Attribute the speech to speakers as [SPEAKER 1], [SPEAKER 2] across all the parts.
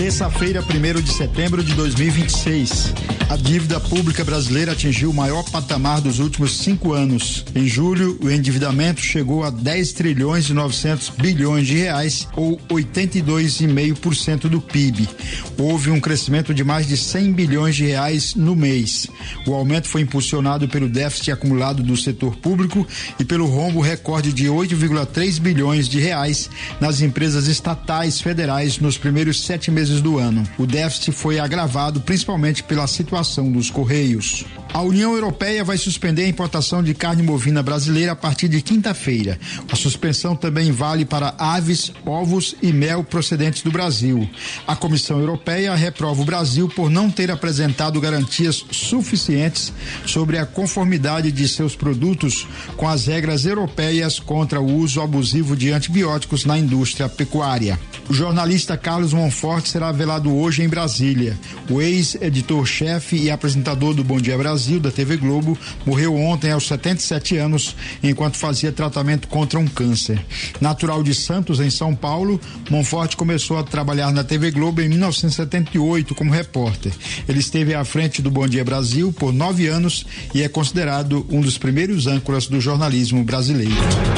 [SPEAKER 1] Terça-feira, 1º de setembro de 2026. A dívida pública brasileira atingiu o maior patamar dos últimos 5 anos. Em julho, o endividamento chegou a 10 trilhões e 900 bilhões de reais, ou 82,5% do PIB. Houve um crescimento de mais de 100 bilhões de reais no mês. O aumento foi impulsionado pelo déficit acumulado do setor público e pelo rombo recorde de 8,3 bilhões de reais nas empresas estatais federais nos primeiros 7 meses do ano. O déficit foi agravado principalmente pela situação dos Correios. A União Europeia vai suspender a importação de carne bovina brasileira a partir de quinta-feira. A suspensão também vale para aves, ovos e mel procedentes do Brasil. A Comissão Europeia reprova o Brasil por não ter apresentado garantias suficientes sobre a conformidade de seus produtos com as regras europeias contra o uso abusivo de antibióticos na indústria pecuária. O jornalista Carlos Monforte será velado hoje em Brasília. O ex-editor-chefe e apresentador do Bom Dia Brasil, da TV Globo, morreu ontem aos 77 anos, enquanto fazia tratamento contra um câncer. Natural de Santos, em São Paulo, Monforte começou a trabalhar na TV Globo em 1978 como repórter. Ele esteve à frente do Bom Dia Brasil por 9 anos e é considerado um dos primeiros âncoras do jornalismo brasileiro.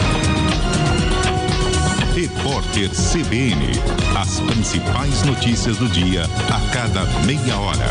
[SPEAKER 2] Repórter CBN. As principais notícias do dia a cada meia hora.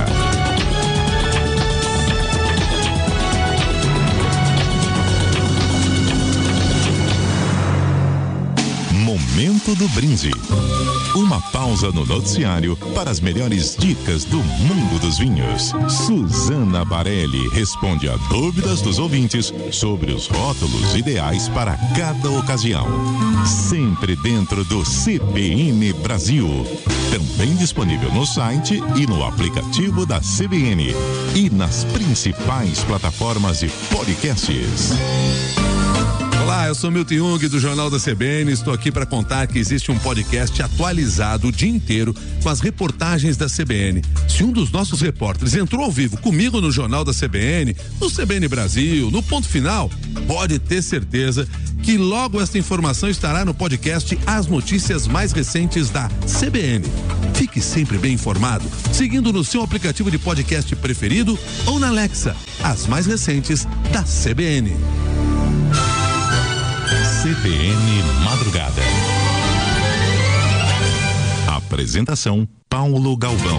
[SPEAKER 2] Momento do brinde. Uma pausa no noticiário para as melhores dicas do mundo dos vinhos. Suzana Barelli responde a dúvidas dos ouvintes sobre os rótulos ideais para cada ocasião. Sempre dentro do CBN Brasil. Também disponível no site e no aplicativo da CBN. E nas principais plataformas de podcasts.
[SPEAKER 3] Olá, eu sou Milton Jung do Jornal da CBN. Estou aqui para contar que existe um podcast atualizado o dia inteiro com as reportagens da CBN. Se um dos nossos repórteres entrou ao vivo comigo no Jornal da CBN, no CBN Brasil, no Ponto Final, pode ter certeza que logo esta informação estará no podcast As Notícias Mais Recentes da CBN. Fique sempre bem informado, seguindo no seu aplicativo de podcast preferido ou na Alexa, as mais recentes da CBN.
[SPEAKER 2] CBN Madrugada. Apresentação Paulo Galvão.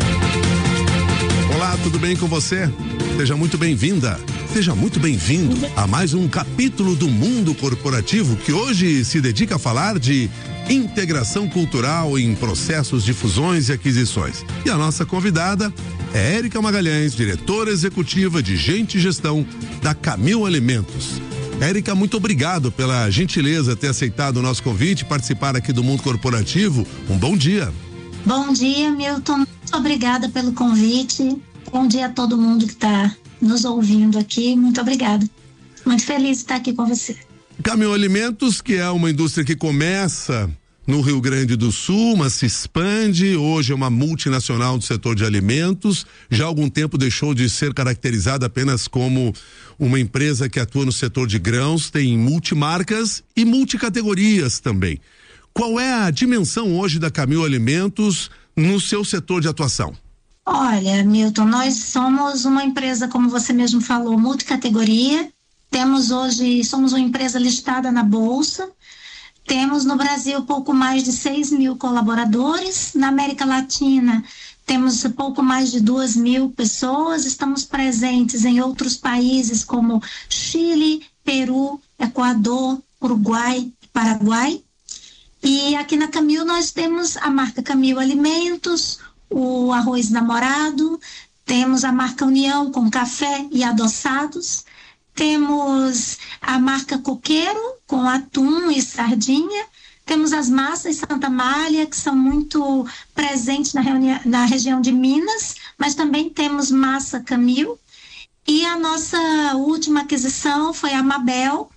[SPEAKER 3] Olá, tudo bem com você? Seja muito bem-vinda, seja muito bem-vindo a mais um capítulo do Mundo Corporativo, que hoje se dedica a falar de integração cultural em processos de fusões e aquisições. E a nossa convidada é Érica Magalhães, diretora executiva de Gente e Gestão da Camil Alimentos. Érica, muito obrigado pela gentileza de ter aceitado o nosso convite e participar aqui do Mundo Corporativo. Um bom dia.
[SPEAKER 4] Bom dia, Milton. Muito obrigada pelo convite. Bom dia a todo mundo que está nos ouvindo aqui. Muito obrigada. Muito feliz de estar aqui com você.
[SPEAKER 3] Camil Alimentos, que é uma indústria que começa no Rio Grande do Sul, mas se expande, hoje é uma multinacional do setor de alimentos, já há algum tempo deixou de ser caracterizada apenas como uma empresa que atua no setor de grãos, tem multimarcas e multicategorias também. Qual é a dimensão hoje da Camil Alimentos no seu setor de atuação?
[SPEAKER 4] Olha, Milton, nós somos uma empresa, como você mesmo falou, multicategoria. Somos uma empresa listada na Bolsa. Temos no Brasil pouco mais de 6.000 colaboradores. Na América Latina, temos pouco mais de 2.000 pessoas. Estamos presentes em outros países como Chile, Peru, Equador, Uruguai, Paraguai. E aqui na Camil nós temos a marca Camil Alimentos, o arroz namorado, temos a marca União com café e adoçados. Temos a marca Coqueiro, com atum e sardinha. Temos as massas Santa Amália, que são muito presentes na região de Minas, mas também temos massa Camil. E a nossa última aquisição foi a Mabel,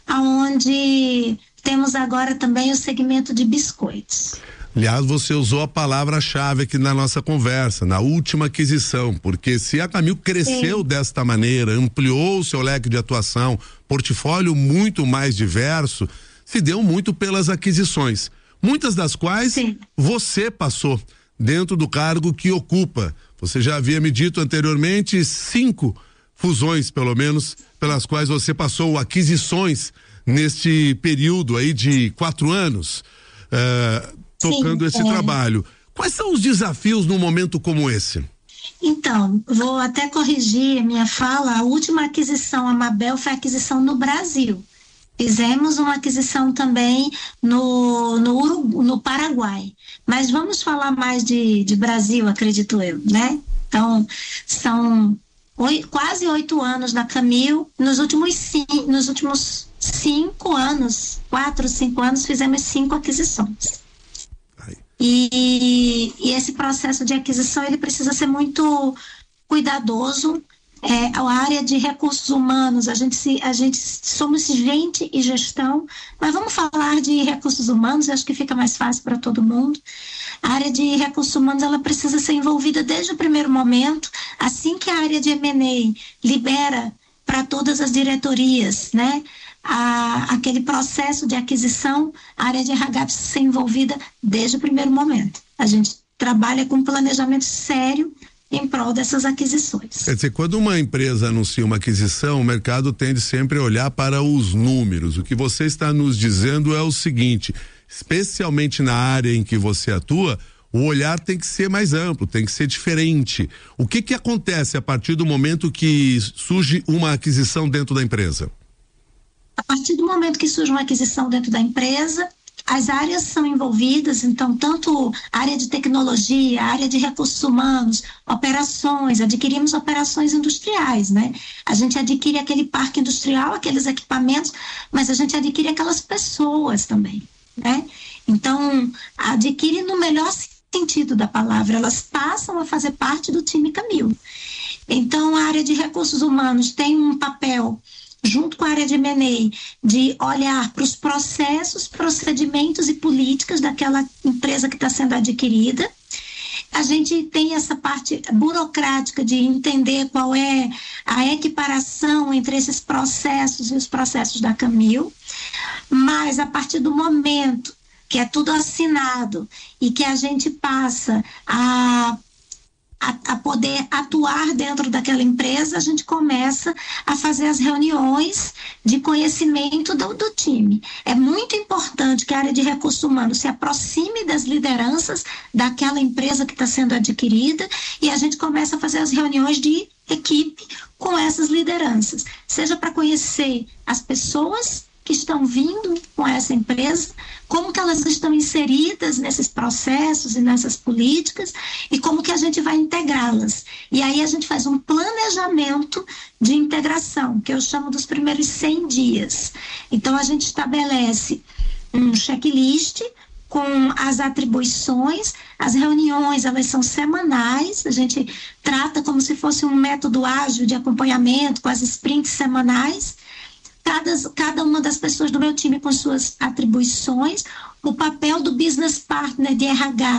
[SPEAKER 4] onde temos agora também o segmento de biscoitos.
[SPEAKER 3] Aliás, você usou a palavra-chave aqui na nossa conversa, na última aquisição, porque se a Camil cresceu desta maneira, ampliou o seu leque de atuação, portfólio muito mais diverso, se deu muito pelas aquisições, muitas das quais você passou. dentro do cargo que ocupa. Você já havia me dito anteriormente 5 fusões, pelo menos, pelas quais você passou, aquisições neste período aí de 4 anos, tocando esse trabalho. Quais são os desafios num momento como esse?
[SPEAKER 4] Então, vou até corrigir a minha fala. A última aquisição, a Mabel, foi a aquisição no Brasil. Fizemos uma aquisição também no Paraguai. Mas vamos falar mais de Brasil, acredito eu, né? Então, são quase 8 anos na Camil. Nos últimos 5 anos, 4, 5 anos, fizemos 5 aquisições. E esse processo de aquisição, ele precisa ser muito cuidadoso. A área de recursos humanos, a gente somos gente e gestão, mas vamos falar de recursos humanos, acho que fica mais fácil para todo mundo. A área de recursos humanos, ela precisa ser envolvida desde o primeiro momento, assim que a área de M&A libera para todas as diretorias, né? Aquele processo de aquisição, a área de RH precisa ser envolvida desde o primeiro momento. A gente trabalha com planejamento sério em prol dessas aquisições.
[SPEAKER 3] Quer dizer, quando uma empresa anuncia uma aquisição, o mercado tende sempre a olhar para os números. O que você está nos dizendo é o seguinte: especialmente na área em que você atua, o olhar tem que ser mais amplo, tem que ser diferente. O que acontece a partir do momento que surge uma aquisição dentro da empresa?
[SPEAKER 4] A partir do momento que surge uma aquisição dentro da empresa, as áreas são envolvidas, então, tanto a área de tecnologia, a área de recursos humanos, operações, adquirimos operações industriais, né? A gente adquire aquele parque industrial, aqueles equipamentos, mas a gente adquire aquelas pessoas também, né? Então, adquire no melhor sentido da palavra, elas passam a fazer parte do time Camil. Então, a área de recursos humanos tem um papel, junto com a área de M&A, de olhar para os processos, procedimentos e políticas daquela empresa que está sendo adquirida. A gente tem essa parte burocrática de entender qual é a equiparação entre esses processos e os processos da Camil, mas a partir do momento que é tudo assinado e que a gente passa a poder atuar dentro daquela empresa, a gente começa a fazer as reuniões de conhecimento do time. É muito importante que a área de recursos humanos se aproxime das lideranças daquela empresa que está sendo adquirida e a gente começa a fazer as reuniões de equipe com essas lideranças, seja para conhecer as pessoas que estão vindo com essa empresa, como que elas estão inseridas nesses processos e nessas políticas e como que a gente vai integrá-las. E aí a gente faz um planejamento de integração, que eu chamo dos primeiros 100 dias. Então a gente estabelece um checklist com as atribuições, as reuniões, elas são semanais, a gente trata como se fosse um método ágil de acompanhamento com as sprints semanais. Cada uma das pessoas do meu time com suas atribuições, o papel do business partner de RH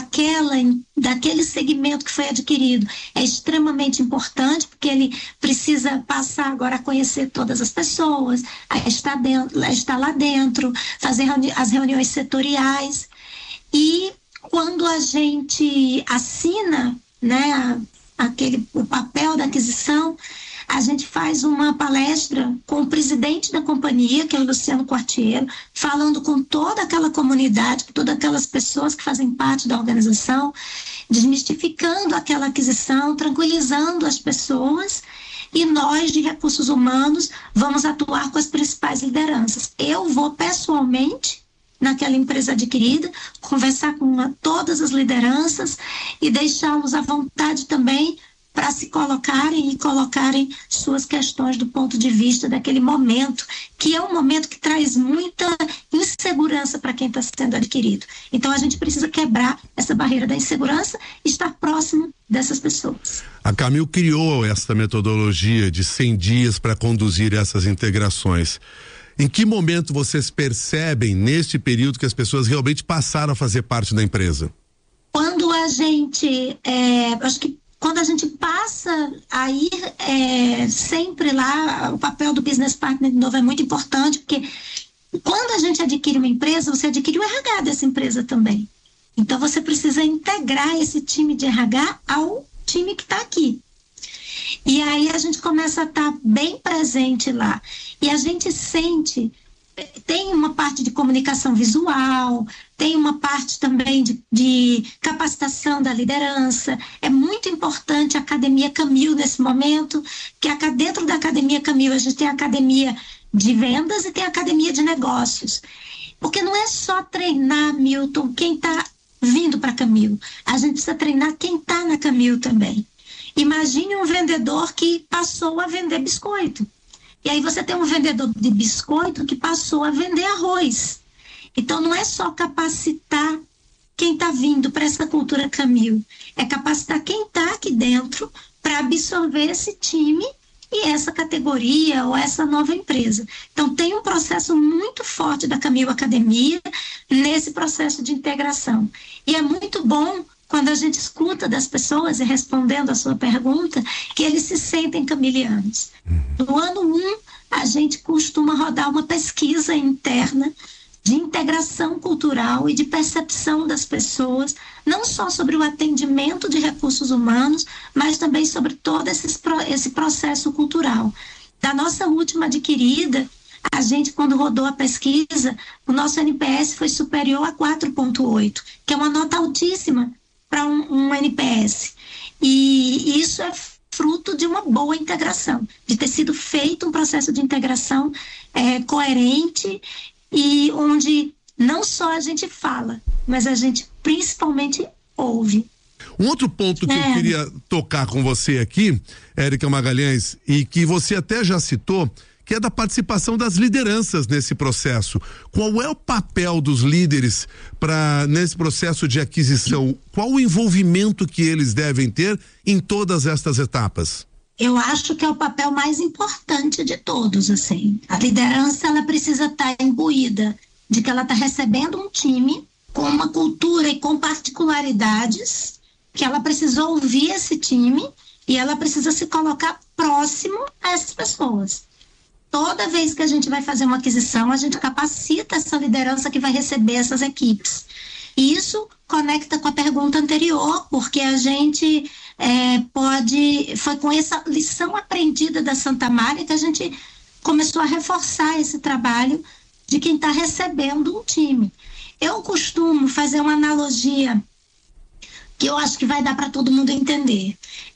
[SPEAKER 4] daquele segmento que foi adquirido é extremamente importante, porque ele precisa passar agora a conhecer todas as pessoas, a estar lá dentro, fazer as reuniões setoriais. E quando a gente assina, né, o papel da aquisição, a gente faz uma palestra com o presidente da companhia, que é o Luciano Quartiero, falando com toda aquela comunidade, com todas aquelas pessoas que fazem parte da organização, desmistificando aquela aquisição, tranquilizando as pessoas, e nós, de recursos humanos, vamos atuar com as principais lideranças. Eu vou pessoalmente naquela empresa adquirida, conversar com todas as lideranças e deixá-los à vontade também para se colocarem e colocarem suas questões do ponto de vista daquele momento, que é um momento que traz muita insegurança para quem está sendo adquirido. Então a gente precisa quebrar essa barreira da insegurança e estar próximo dessas pessoas.
[SPEAKER 3] A Camil criou essa metodologia de 100 dias para conduzir essas integrações. Em que momento vocês percebem, neste período, que as pessoas realmente passaram a fazer parte da empresa?
[SPEAKER 4] Quando a gente, acho que quando a gente passa a ir sempre lá, o papel do business partner de novo é muito importante, porque quando a gente adquire uma empresa, você adquire o RH dessa empresa também. Então você precisa integrar esse time de RH ao time que está aqui. E aí a gente começa a estar bem presente lá. E a gente sente, tem uma parte de comunicação visual, tem uma parte também de capacitação da liderança. É muito importante a Academia Camil nesse momento, que dentro da Academia Camil a gente tem a Academia de Vendas e tem a Academia de Negócios. Porque não é só treinar, Milton, quem está vindo para a Camil. A gente precisa treinar quem está na Camil também. Imagine um vendedor que passou a vender biscoito. E aí você tem um vendedor de biscoito que passou a vender arroz. Então não é só capacitar quem está vindo para essa cultura Camil, é capacitar quem está aqui dentro para absorver esse time e essa categoria ou essa nova empresa. Então tem um processo muito forte da Camil Academia nesse processo de integração. E é muito bom quando a gente escuta das pessoas, e respondendo a sua pergunta, que eles se sentem camilianos. No ano 1, a gente costuma rodar uma pesquisa interna de integração cultural e de percepção das pessoas, não só sobre o atendimento de recursos humanos, mas também sobre todo esse processo cultural. Da nossa última adquirida, a gente, quando rodou a pesquisa, o nosso NPS foi superior a 4,8, que é uma nota altíssima para um NPS. E isso é fruto de uma boa integração, de ter sido feito um processo de integração coerente e onde não só a gente fala, mas a gente principalmente ouve.
[SPEAKER 3] Um outro ponto que eu queria tocar com você aqui, Érica Magalhães, e que você até já citou, que é da participação das lideranças nesse processo. Qual é o papel dos líderes nesse processo de aquisição? Qual o envolvimento que eles devem ter em todas estas etapas?
[SPEAKER 4] Eu acho que é o papel mais importante de todos, assim. A liderança, ela precisa estar imbuída de que ela está recebendo um time com uma cultura e com particularidades, que ela precisa ouvir esse time e ela precisa se colocar próximo a essas pessoas. Toda vez que a gente vai fazer uma aquisição, a gente capacita essa liderança que vai receber essas equipes. E isso conecta com a pergunta anterior, porque a gente foi com essa lição aprendida da Santa Amália que a gente começou a reforçar esse trabalho de quem está recebendo um time. Eu costumo fazer uma analogia que eu acho que vai dar para todo mundo entender.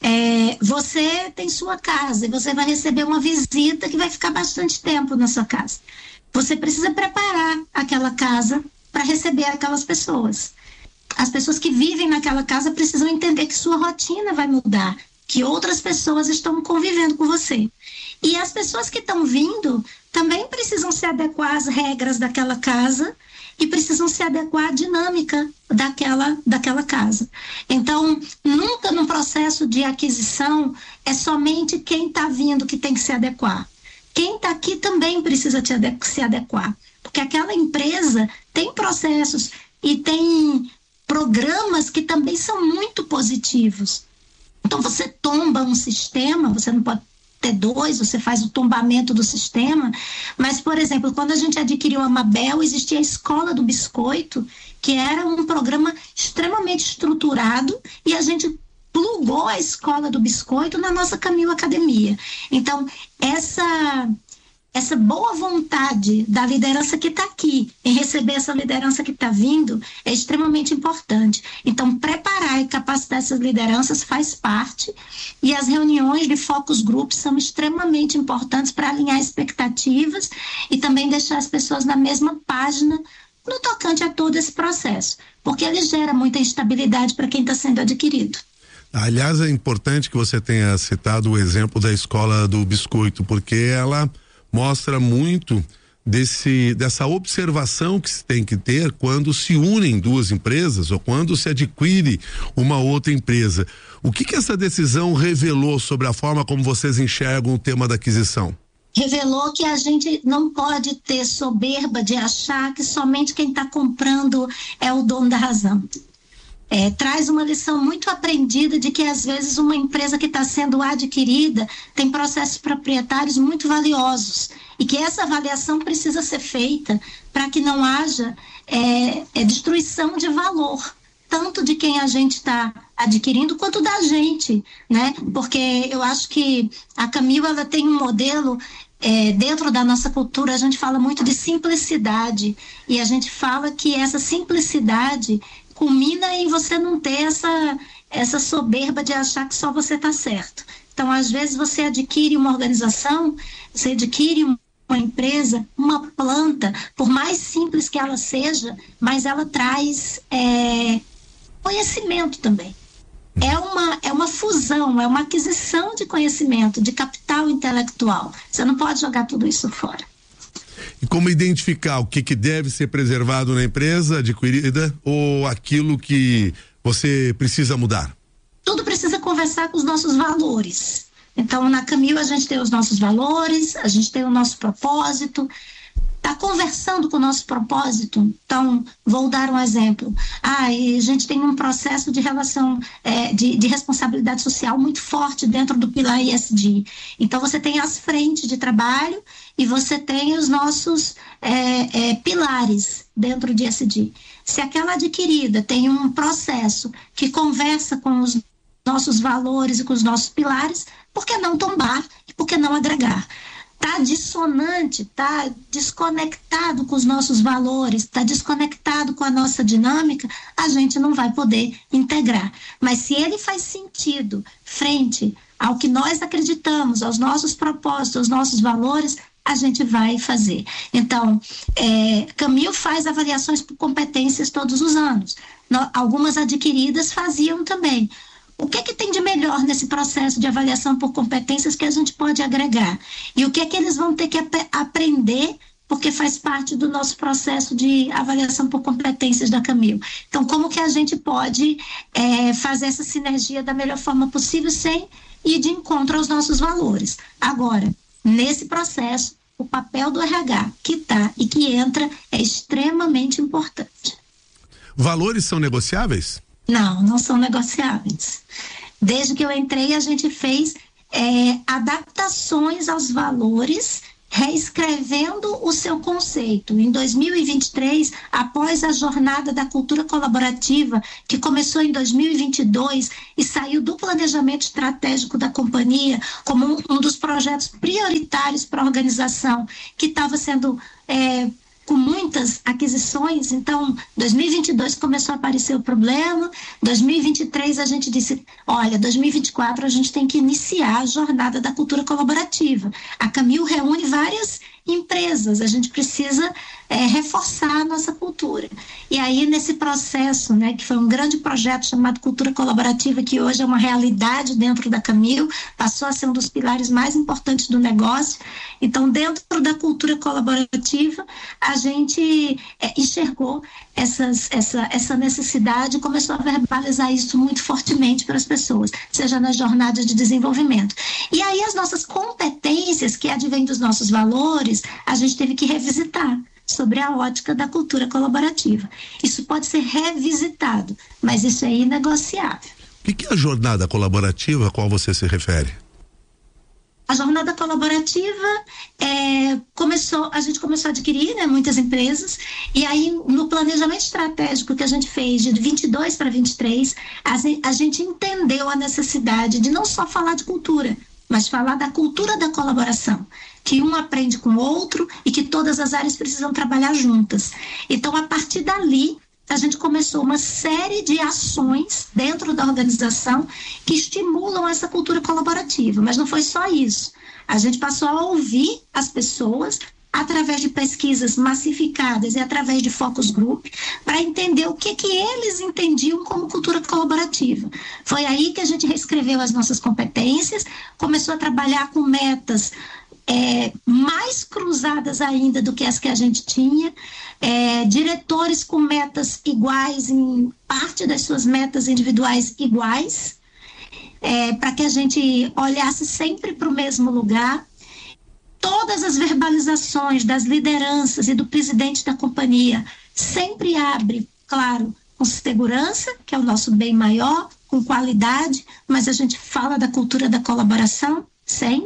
[SPEAKER 4] Você tem sua casa e você vai receber uma visita que vai ficar bastante tempo na sua casa. Você precisa preparar aquela casa para receber aquelas pessoas. As pessoas que vivem naquela casa precisam entender que sua rotina vai mudar, que outras pessoas estão convivendo com você. E as pessoas que estão vindo também precisam se adequar às regras daquela casa e precisam se adequar à dinâmica daquela casa. Então, nunca no processo de aquisição é somente quem está vindo que tem que se adequar. Quem está aqui também precisa se adequar, porque aquela empresa tem processos e tem programas que também são muito positivos. Então, você tomba um sistema, você não pode ter dois, você faz o tombamento do sistema, mas, por exemplo, quando a gente adquiriu a Mabel, existia a Escola do Biscoito, que era um programa extremamente estruturado, e a gente plugou a Escola do Biscoito na nossa Camil Academia. Então, essa boa vontade da liderança que está aqui, em receber essa liderança que está vindo, é extremamente importante. Então, preparar e capacitar essas lideranças faz parte, e as reuniões de focus groups são extremamente importantes para alinhar expectativas e também deixar as pessoas na mesma página no tocante a todo esse processo, porque ele gera muita instabilidade para quem está sendo adquirido.
[SPEAKER 3] Aliás, é importante que você tenha citado o exemplo da Escola do Biscoito, porque ela mostra muito dessa observação que se tem que ter quando se unem duas empresas ou quando se adquire uma outra empresa. O que essa decisão revelou sobre a forma como vocês enxergam o tema da aquisição?
[SPEAKER 4] Revelou que a gente não pode ter soberba de achar que somente quem está comprando é o dono da razão. Traz uma lição muito aprendida de que às vezes uma empresa que está sendo adquirida tem processos proprietários muito valiosos e que essa avaliação precisa ser feita para que não haja destruição de valor tanto de quem a gente está adquirindo quanto da gente, né? Porque eu acho que a Camil, ela tem um modelo, dentro da nossa cultura a gente fala muito de simplicidade, e a gente fala que essa simplicidade culmina em você não ter essa soberba de achar que só você está certo. Então, às vezes você adquire uma organização, você adquire uma empresa, uma planta, por mais simples que ela seja, mas ela traz conhecimento também. É uma fusão, é uma aquisição de conhecimento, de capital intelectual. Você não pode jogar tudo isso fora.
[SPEAKER 3] E como identificar o que deve ser preservado na empresa adquirida ou aquilo que você precisa mudar?
[SPEAKER 4] Tudo precisa conversar com os nossos valores. Então, na Camil a gente tem os nossos valores, a gente tem o nosso propósito. Está conversando com o nosso propósito? Então, vou dar um exemplo. E a gente tem um processo de relação, de responsabilidade social muito forte dentro do pilar ESG. Então, você tem as frentes de trabalho e você tem os nossos pilares dentro de ESG. Se aquela adquirida tem um processo que conversa com os nossos valores e com os nossos pilares, por que não tombar e por que não agregar? Está dissonante, está desconectado com os nossos valores, está desconectado com a nossa dinâmica, a gente não vai poder integrar. Mas se ele faz sentido frente ao que nós acreditamos, aos nossos propósitos, aos nossos valores, a gente vai fazer. Então, Camil faz avaliações por competências todos os anos. Algumas adquiridas faziam também. O que tem de melhor nesse processo de avaliação por competências que a gente pode agregar? E o que eles vão ter que aprender, porque faz parte do nosso processo de avaliação por competências da Camil. Então, como que a gente pode fazer essa sinergia da melhor forma possível sem ir de encontro aos nossos valores? Agora, nesse processo, o papel do RH que está e que entra é extremamente importante.
[SPEAKER 3] Valores são negociáveis?
[SPEAKER 4] Não são negociáveis. Desde que eu entrei, a gente fez adaptações aos valores, reescrevendo o seu conceito. Em 2023, após a jornada da cultura colaborativa, que começou em 2022 e saiu do planejamento estratégico da companhia como um dos projetos prioritários para a organização, que estava sendo com muitas aquisições. Então, 2022 começou a aparecer o problema, 2023 a gente disse, 2024 a gente tem que iniciar a jornada da cultura colaborativa. A Camil reúne várias empresas, a gente precisa reforçar a nossa cultura. E aí, nesse processo, que foi um grande projeto chamado Cultura Colaborativa, que hoje é uma realidade dentro da Camil, passou a ser um dos pilares mais importantes do negócio. Então, dentro da cultura colaborativa, a gente enxergou essa necessidade e começou a verbalizar isso muito fortemente para as pessoas, seja nas jornadas de desenvolvimento. E aí, as nossas competências, que advêm dos nossos valores, a gente teve que revisitar sobre a ótica da cultura colaborativa. Isso pode ser revisitado, mas isso é inegociável.
[SPEAKER 3] O que é a jornada colaborativa a qual você se refere?
[SPEAKER 4] A jornada colaborativa a gente começou a adquirir, muitas empresas, e aí no planejamento estratégico que a gente fez de 22 para 23, a gente entendeu a necessidade de não só falar de cultura, mas falar da cultura da colaboração, que um aprende com o outro e que todas as áreas precisam trabalhar juntas. Então, a partir dali, a gente começou uma série de ações dentro da organização que estimulam essa cultura colaborativa, mas não foi só isso. A gente passou a ouvir as pessoas através de pesquisas massificadas e através de focus group, para entender o que eles entendiam como cultura colaborativa. Foi aí que a gente reescreveu as nossas competências, começou a trabalhar com metas mais cruzadas ainda do que as que a gente tinha, diretores com metas iguais, em parte das suas metas individuais iguais, para que a gente olhasse sempre para o mesmo lugar. Todas as verbalizações das lideranças e do presidente da companhia sempre abre, claro, com segurança, que é o nosso bem maior, com qualidade, mas a gente fala da cultura da colaboração sempre.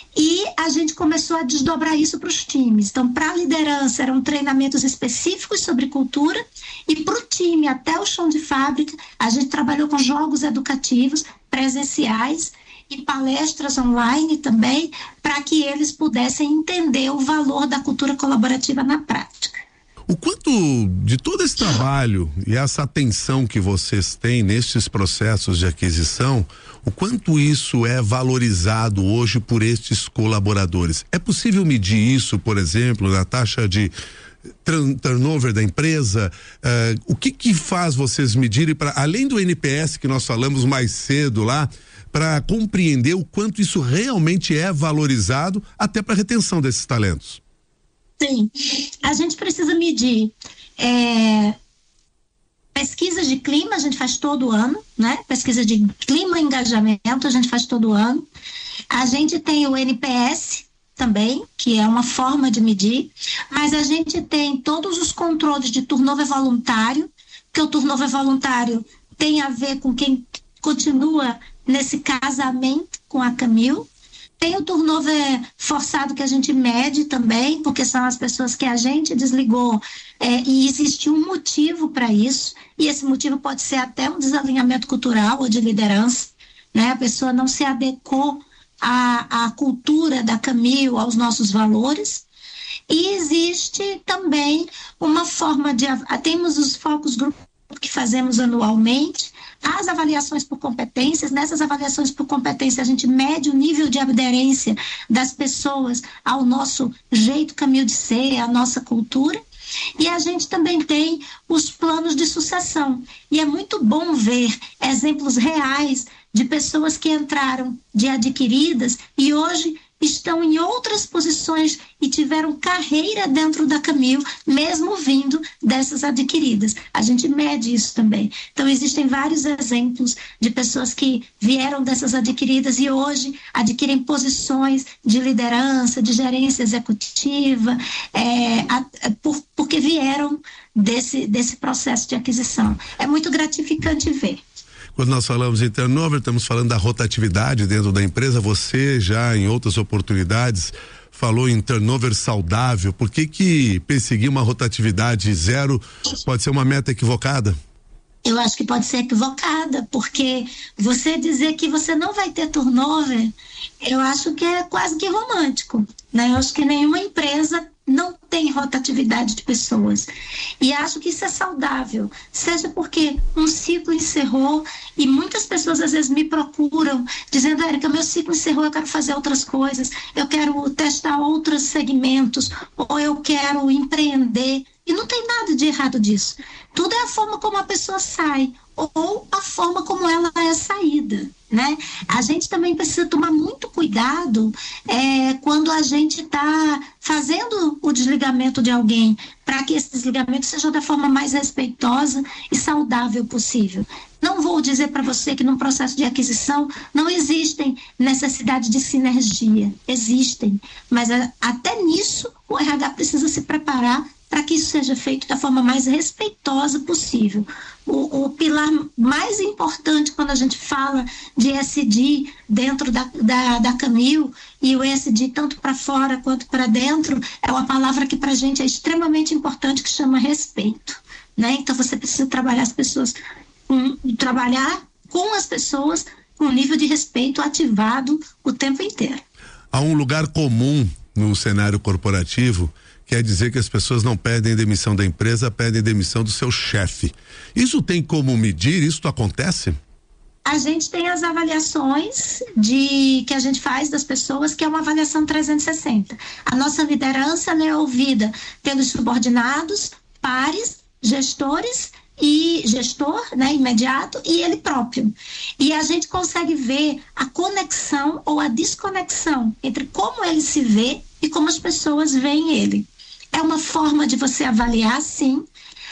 [SPEAKER 4] E a gente começou a desdobrar isso para os times. Então, para a liderança, eram treinamentos específicos sobre cultura, e para o time, até o chão de fábrica, a gente trabalhou com jogos educativos presenciais e palestras online também, para que eles pudessem entender o valor da cultura colaborativa na prática.
[SPEAKER 3] O quanto de todo esse trabalho e essa atenção que vocês têm nesses processos de aquisição, o quanto isso é valorizado hoje por estes colaboradores? É possível medir isso, por exemplo, na taxa de turnover da empresa? O que faz vocês medirem, além do NPS que nós falamos mais cedo lá, para compreender o quanto isso realmente é valorizado até para a retenção desses talentos?
[SPEAKER 4] Sim, a gente precisa medir pesquisas de clima, a gente faz todo ano, né? Pesquisa de clima e engajamento, a gente faz todo ano. A gente tem o NPS também, que é uma forma de medir, mas a gente tem todos os controles de turnover voluntário, que o turnover voluntário tem a ver com quem continua nesse casamento com a Camil. Tem o turnover forçado que a gente mede também, porque são as pessoas que a gente desligou, e existe um motivo para isso, e esse motivo pode ser até um desalinhamento cultural ou de liderança, né? A pessoa não se adequou à cultura da Camil, aos nossos valores. E existe também uma forma de... Temos os focus group que fazemos anualmente, as avaliações por competências. Nessas avaliações por competência a gente mede o nível de aderência das pessoas ao nosso jeito Camil de ser, à nossa cultura, e a gente também tem os planos de sucessão, e é muito bom ver exemplos reais de pessoas que entraram de adquiridas e hoje estão em outras posições e tiveram carreira dentro da Camil, mesmo vindo dessas adquiridas. A gente mede isso também. Então, existem vários exemplos de pessoas que vieram dessas adquiridas e hoje adquirem posições de liderança, de gerência executiva, porque vieram desse processo de aquisição. É muito gratificante ver.
[SPEAKER 3] Quando nós falamos em turnover, estamos falando da rotatividade dentro da empresa. Você já em outras oportunidades falou em turnover saudável. Por que perseguir uma rotatividade zero pode ser uma meta equivocada?
[SPEAKER 4] Eu acho que pode ser equivocada, porque você dizer que você não vai ter turnover, eu acho que é quase que romântico, né? Eu acho que nenhuma empresa não tem rotatividade de pessoas, e acho que isso é saudável, seja porque um ciclo encerrou, e muitas pessoas às vezes me procuram dizendo: Érica, meu ciclo encerrou, eu quero fazer outras coisas, eu quero testar outros segmentos, ou eu quero empreender, e não tem nada de errado disso. Tudo é a forma como a pessoa sai ou a forma como ela é saída, né? A gente também precisa tomar muito cuidado quando a gente está fazendo o desligamento de alguém, para que esse desligamento seja da forma mais respeitosa e saudável possível. Não vou dizer para você que num processo de aquisição não existem necessidade de sinergia, existem, mas até nisso o RH precisa se preparar para que isso seja feito da forma mais respeitosa possível. O pilar mais importante quando a gente fala de ESG dentro da Camil, e o ESG tanto para fora quanto para dentro, é uma palavra que para a gente é extremamente importante, que chama respeito, né? Então você precisa trabalhar as pessoas, trabalhar com as pessoas com um nível de respeito ativado o tempo inteiro.
[SPEAKER 3] Há um lugar comum no cenário corporativo, quer dizer que as pessoas não pedem demissão da empresa, pedem demissão do seu chefe. Isso tem como medir? Isso acontece?
[SPEAKER 4] A gente tem as avaliações que a gente faz das pessoas, que é uma avaliação 360. A nossa liderança é ouvida pelos subordinados, pares, gestores e gestor, né, imediato, e ele próprio. E a gente consegue ver a conexão ou a desconexão entre como ele se vê e como as pessoas veem ele. É uma forma de você avaliar, sim,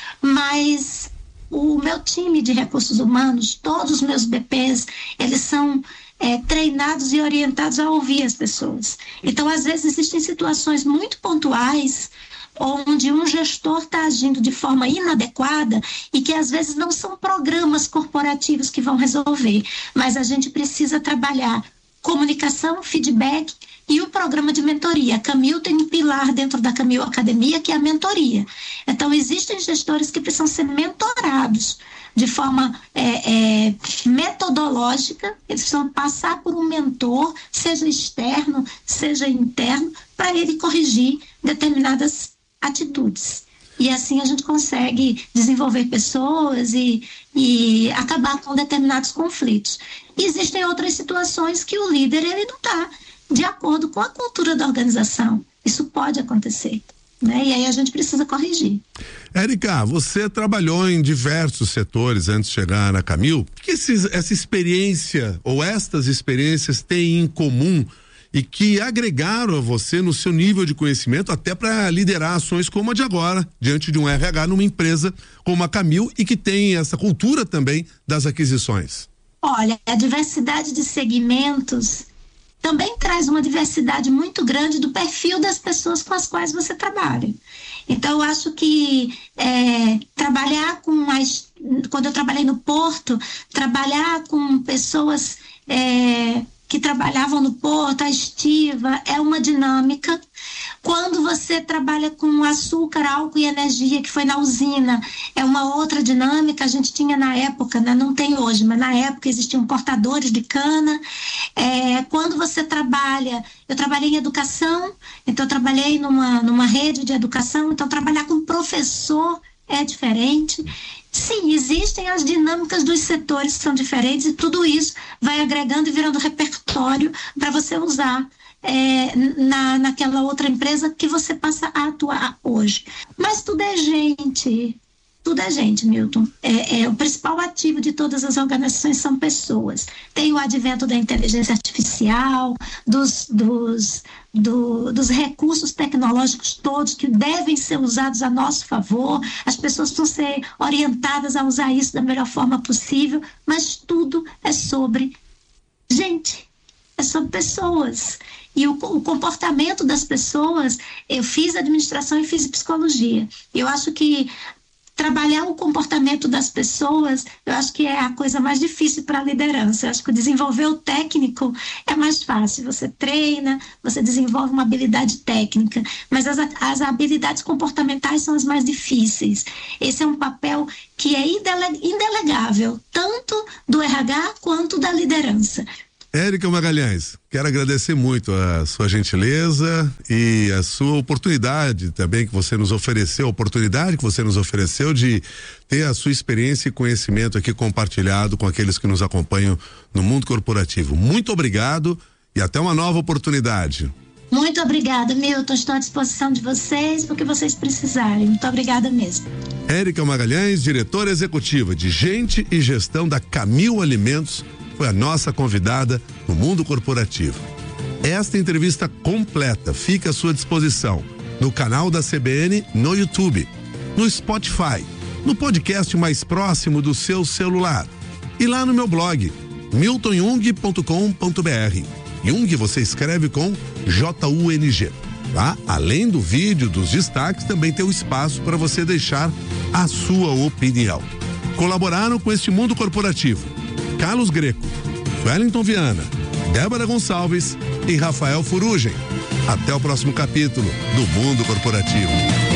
[SPEAKER 4] mas o meu time de recursos humanos, todos os meus BPs, eles são treinados e orientados a ouvir as pessoas. Então, às vezes, existem situações muito pontuais onde um gestor está agindo de forma inadequada e que, às vezes, não são programas corporativos que vão resolver, mas a gente precisa trabalhar comunicação, feedback e o programa de mentoria. A Camil tem um pilar dentro da Camil Academia, que é a mentoria. Então, existem gestores que precisam ser mentorados de forma metodológica. Eles precisam passar por um mentor, seja externo, seja interno, para ele corrigir determinadas atitudes. E assim a gente consegue desenvolver pessoas e acabar com determinados conflitos. E existem outras situações que o líder ele não está de acordo com a cultura da organização. Isso pode acontecer, né? E aí a gente precisa corrigir.
[SPEAKER 3] Érica, você trabalhou em diversos setores antes de chegar na Camil. O que essa experiência ou estas experiências têm em comum e que agregaram a você no seu nível de conhecimento até para liderar ações como a de agora, diante de um RH numa empresa como a Camil e que tem essa cultura também das aquisições?
[SPEAKER 4] Olha, a diversidade de segmentos também traz uma diversidade muito grande do perfil das pessoas com as quais você trabalha. Então, eu acho que trabalhar quando eu trabalhei no Porto, trabalhar com pessoas que trabalhavam no Porto, a estiva, é uma dinâmica. Quando você trabalha com açúcar, álcool e energia, que foi na usina, é uma outra dinâmica. A gente tinha na época, né? Não tem hoje, mas na época existiam cortadores de cana. Quando você trabalha, eu trabalhei em educação, então eu trabalhei numa rede de educação, então trabalhar com professor é diferente. Sim, existem as dinâmicas dos setores que são diferentes e tudo isso vai agregando e virando repertório para você usar naquela outra empresa que você passa a atuar hoje. Mas tudo é gente, Milton. O principal ativo de todas as organizações são pessoas. Tem o advento da inteligência artificial, dos recursos tecnológicos todos que devem ser usados a nosso favor. As pessoas precisam ser orientadas a usar isso da melhor forma possível, mas tudo é sobre gente, é sobre pessoas. E o comportamento das pessoas, eu fiz administração e fiz psicologia. Eu acho que trabalhar o comportamento das pessoas, eu acho que é a coisa mais difícil para a liderança. Eu acho que desenvolver o técnico é mais fácil. Você treina, você desenvolve uma habilidade técnica, mas as habilidades comportamentais são as mais difíceis. Esse é um papel que é indelegável, tanto do RH quanto da liderança.
[SPEAKER 3] Érica Magalhães, quero agradecer muito a sua gentileza e a sua oportunidade também que você nos ofereceu, de ter a sua experiência e conhecimento aqui compartilhado com aqueles que nos acompanham no mundo corporativo. Muito obrigado e até uma nova oportunidade.
[SPEAKER 4] Muito obrigada, Milton. Estou à disposição de vocês, porque vocês precisarem. Muito obrigada mesmo.
[SPEAKER 3] Érica Magalhães, diretora executiva de Gente e Gestão da Camil Alimentos, foi a nossa convidada no mundo corporativo. Esta entrevista completa fica à sua disposição no canal da CBN no YouTube, no Spotify, no podcast mais próximo do seu celular e lá no meu blog miltonjung.com.br. Jung você escreve com J-U-N-G. Tá? Além do vídeo, dos destaques, também tem o espaço para você deixar a sua opinião. Colaboraram com este mundo corporativo Carlos Greco, Wellington Viana, Débora Gonçalves e Rafael Furugem. Até o próximo capítulo do Mundo Corporativo.